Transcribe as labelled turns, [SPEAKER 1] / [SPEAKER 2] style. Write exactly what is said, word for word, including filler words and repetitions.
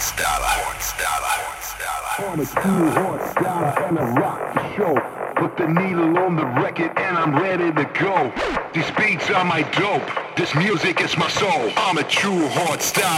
[SPEAKER 1] I'm a true hard styler and I rock the show. Put the needle on the record and I'm ready to go. These beats are my dope. This music is my soul. I'm a true hard styler.